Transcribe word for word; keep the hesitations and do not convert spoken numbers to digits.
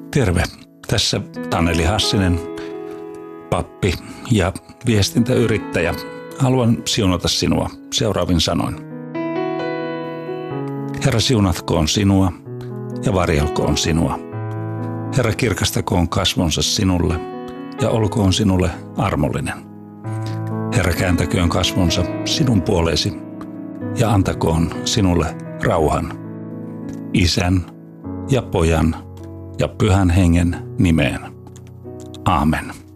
Terve, tässä Taneli Hassinen, pappi ja viestintäyrittäjä. Haluan siunata sinua seuraavin sanoin. Herra siunatkoon sinua ja varjelkoon sinua. Herra kirkastakoon kasvonsa sinulle ja olkoon sinulle armollinen. Herra kääntäköön kasvonsa sinun puoleesi ja antakoon sinulle rauhan. Isän ja Pojan ja Pyhän Hengen nimeen. Aamen.